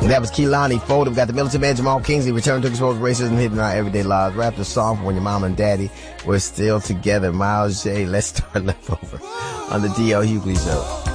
That was Kehlani Ford. We got the militant man Jamal Kingsley return to expose racism hidden in our everyday lives. Rap the song for when your mom and daddy were still together. Miles J. Let's start leftover on the D.L. Hughley Show.